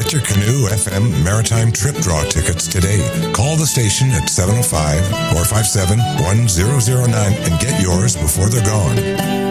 Get your Canoe FM Maritime Trip Draw tickets today. Call the station at 705-457-1009 and get yours before they're gone.